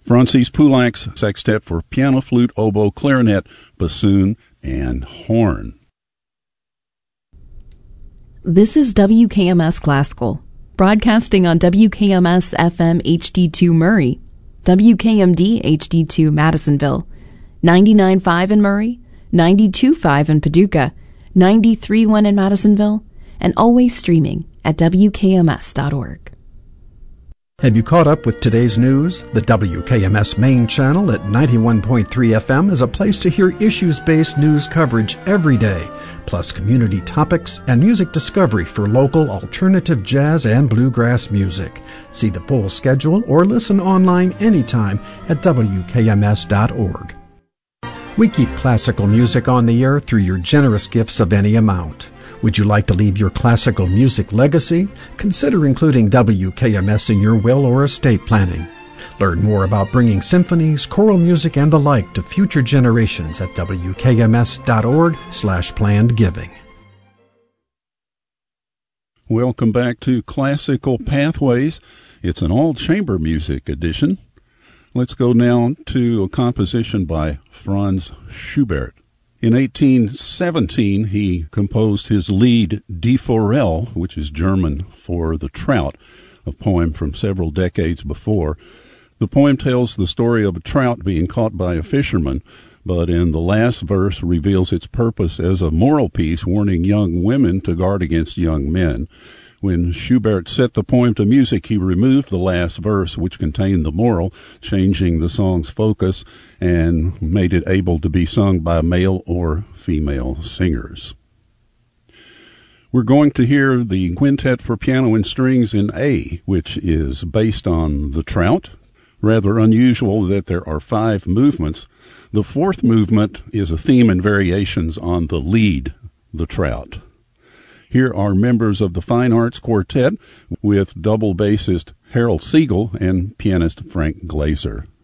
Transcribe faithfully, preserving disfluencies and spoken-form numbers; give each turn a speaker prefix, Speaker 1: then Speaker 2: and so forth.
Speaker 1: Francis Poulenc's sextet for piano, flute, oboe, clarinet, bassoon, and horn.
Speaker 2: This is W K M S Classical, broadcasting on W K M S F M H D two Murray, W K M D H D two Madisonville, ninety-nine point five in Murray, ninety-two point five in Paducah, ninety-three point one in Madisonville, and always streaming at W K M S dot org.
Speaker 3: Have you caught up with today's news? The W K M S main channel at ninety-one point three F M is a place to hear issues-based news coverage every day, plus community topics and music discovery for local alternative jazz and bluegrass music. See the full schedule or listen online anytime at W K M S dot org. We keep classical music on the air through your generous gifts of any amount. Would you like to leave your classical music legacy? Consider including W K M S in your will or estate planning. Learn more about bringing symphonies, choral music, and the like to future generations at W K M S dot org slash planned giving.
Speaker 1: Welcome back to Classical Pathways. It's an all-chamber music edition. Let's go now to a composition by Franz Schubert. In eighteen seventeen, he composed his Lied Die Forelle, which is German for the trout, a poem from several decades before. The poem tells the story of a trout being caught by a fisherman, but in the last verse reveals its purpose as a moral piece warning young women to guard against young men. When Schubert set the poem to music, he removed the last verse, which contained the moral, changing the song's focus and made it able to be sung by male or female singers. We're going to hear the Quintet for Piano and Strings in A, which is based on the trout. Rather unusual that there are five movements. The fourth movement is a theme and variations on the Lied, the trout. Here are members of the Fine Arts Quartet with double bassist Harold Siegel and pianist Frank Glaser.